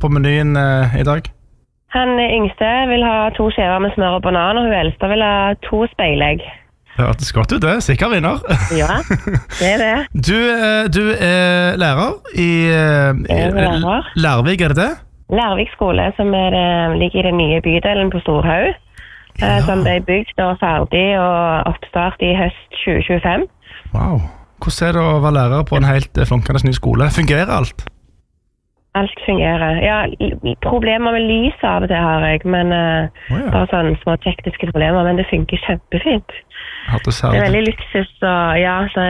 på menyen I dag? Han yngste vil ha 2 skjever med smør og banan, og hun eldste vil ha 2 speilegg. Hørtes godt ut det, sikker vinner. Ja, det det. Du lærer I Larvik, det det? Larvik skole, som ligger I den nye bydelen på Storhaug, som ble bygd og ferdig og oppstart I høst 2025. Wow. Hvordan det å være lærer på en helt flunkende ny skole? Fungerer alt? Alt fungerer. Ja, problemer med lys av det har jeg, men bare sånne små tekniske problemer, men det funker kjempefint. Det veldig luksus, og ja, så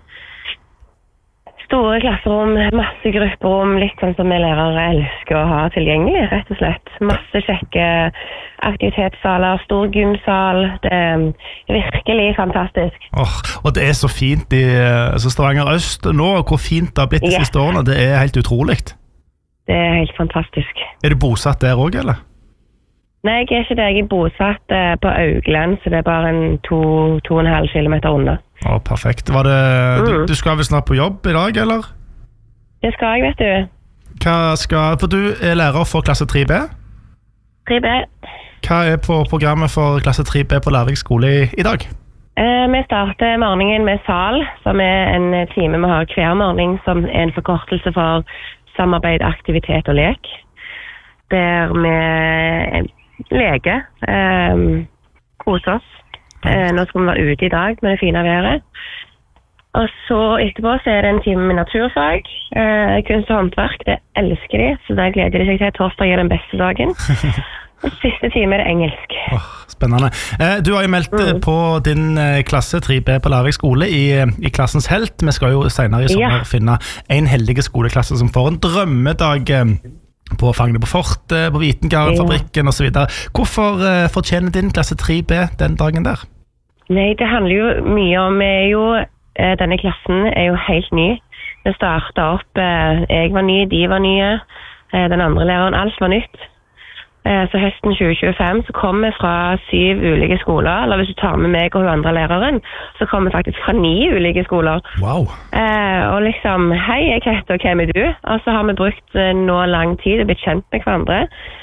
store klasserom, masse grupperom, litt sånn som vi lærere elsker å ha tilgjengelig, rett og slett. Masse kjekke aktivitetssaler, stor gymsal, det virkelig fantastisk. Og det så fint I Stavanger Øst nå, hvor fint det har blitt de siste årene, det helt utrolig. Det helt fantastisk. Du bosatt der også, eller? Nei, jeg ikke det. Jeg bosatt på Augland, så det bare 2,5 kilometer unna. Perfekt. Var det, du skal vel snart på jobb I dag, eller? Det skal jeg, vet du. For du lærer for klasse 3B? 3B. Hva på programmet for klasse 3B på Larvik skole I dag? Vi starter morgenen med SAL, som en time vi har hver morgen, som en forkortelse for samarbeid, aktivitet og lek. Der vi leker, koser oss. Nå skal vi være ute I dag med det fine været. Og så etterpå så det en time med naturfag, kunst og håndverk, det elsker de, så da gleder de seg til torsdag den beste dagen. Og siste time det engelsk. Spennende. Du har jo meldt på din klasse 3B på Larvik skole I klassens helt. Vi skal jo senere I sommer finne en heldige skoleklasse som får en drømmedag på Fangene på Fortet, på Vitengardenfabrikken og så videre. Hvorfor fortjener din klasse 3B den dagen der? Nei, det handler jo mye om denne klassen jo helt ny. Det startet opp, jeg var ny, de var nye, den andre læreren, alt var nytt. Så høsten 2025 så kom vi fra 7 ulike skoler, eller hvis du tar med meg og hun andre læreren, så kom vi faktisk fra 9 ulike skoler. Wow. Og liksom, hei, jeg heter, og hvem du? Og så har vi brukt nå lang tid og blitt kjent med hverandre.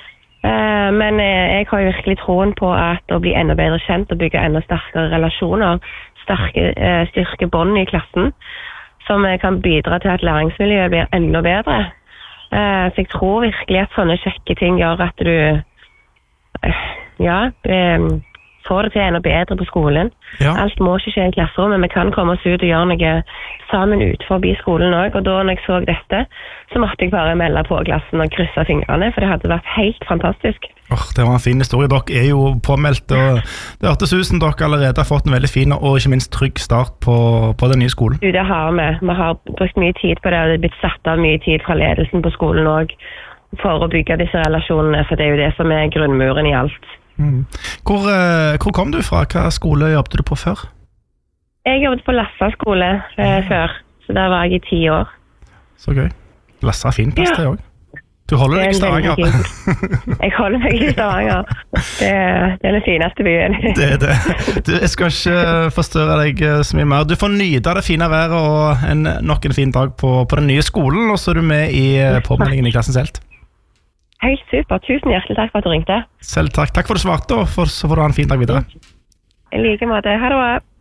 Men jeg har jo virkelig troen på at å bli enda bedre kjent og bygge enda sterkere relasjoner, styrke bånd I klassen, som kan bidra til at læringsmiljøet blir enda bedre. Så jeg tror virkelig at sånne kjekke ting gjør at du får det til enda bedre på skolen. Alt må ikke skje I klasserommet, men vi kan komme oss ut og gjøre noe sammen ut forbi skolen også. Og da når jeg så dette, så måtte jeg bare melde på klassen og krysse fingrene, for det hadde vært helt fantastisk. Det var en fin historie. Dere jo påmeldt, og det hørtes ut som dere allerede har fått en veldig fin og ikke minst trygg start på den nye skolen. Det har vi. Vi har brukt mye tid på det, og det har blitt satt av mye tid fra ledelsen på skolen også, for å bygge disse relasjonene, for det jo det som grunnmuren I alt. Hvor kom du fra? Hva skole jobbet du på før? Jeg jobbet på Lassa skole før, så der var jeg I 10 år. Så gøy. Lassa fin plass det også. Du holder deg I Stavanger. Jeg holder meg I Stavanger. Det den fineste byen. Det det. Jeg skal ikke forstørre deg så mye mer. Du får nyte det fine været og nok en fin dag på den nye skolen, og så du med I påmeldingen I klassens helt. Helt super. Tusen hjertelig takk for at du ringte. Selv takk. Takk for at du svarte, og så får du ha en fin dag videre. I like måte. Ha det bra.